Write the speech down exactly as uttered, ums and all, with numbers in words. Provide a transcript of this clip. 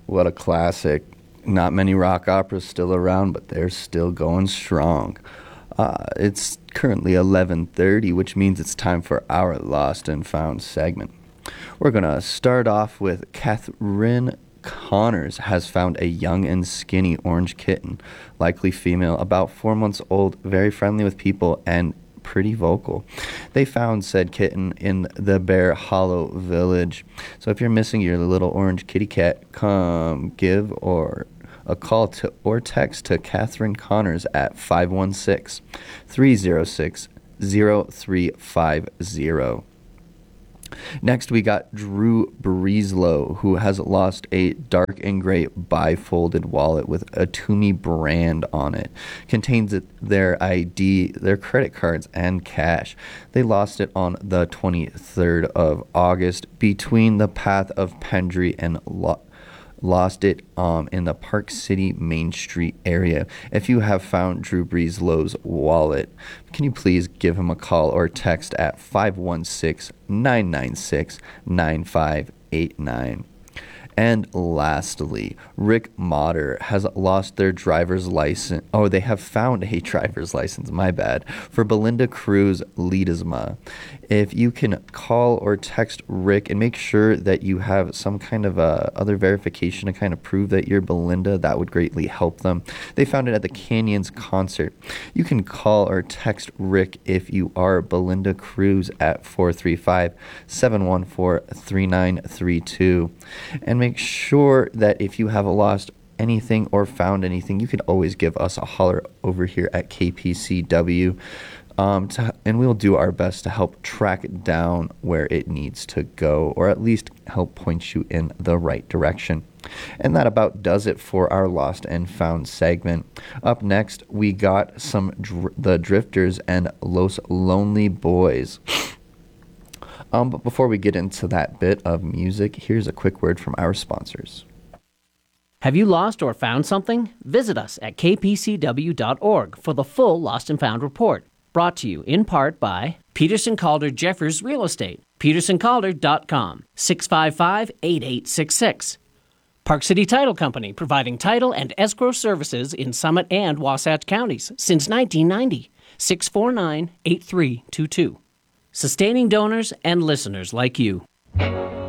What a classic. Not many rock operas still around, but they're still going strong. Uh, it's currently eleven thirty, which means it's time for our Lost and Found segment. We're going to start off with Catherine Connors has found a young and skinny orange kitten, likely female, about four months old, very friendly with people, and pretty vocal. They found said kitten in the Bear Hollow village. So if you're missing your little orange kitty cat, come give or a call to or text to Catherine Connors at five one six, three oh six, oh three five oh. Next, we got Drew Breeslow, who has lost a dark and gray bifolded wallet with a Toomey brand on it. Contains it, their I D, their credit cards, and cash. They lost it on the twenty-third of August between the path of Pendry and Lo- Lost it um, in the Park City Main Street area. If you have found Drew Breeslow's wallet, can you please give him a call or text at five one six, nine nine six, nine five eight nine. And lastly, Rick Motter has lost their driver's license. Oh, they have found a driver's license, my bad, for Belinda Cruz Ledesma. If you can call or text Rick and make sure that you have some kind of uh, other verification to kind of prove that you're Belinda, that would greatly help them. They found it at the Canyons concert. You can call or text Rick if you are Belinda Cruz at four three five, seven one four, three nine three two. And make sure that if you have lost anything or found anything, you can always give us a holler over here at K P C W. Um, to, and we'll do our best to help track it down where it needs to go, or at least help point you in the right direction. And that about does it for our Lost and Found segment. Up next, we got some dr- the Drifters and Los Lonely Boys. Um, but before we get into that bit of music, here's a quick word from our sponsors. Have you lost or found something? Visit us at k p c w dot org for the full Lost and Found report. Brought to you in part by Peterson Calder Jeffers Real Estate, peterson calder dot com, six five five, eight eight six six. Park City Title Company, providing title and escrow services in Summit and Wasatch counties since nineteen ninety, six four nine, eight three two two. Sustaining donors and listeners like you.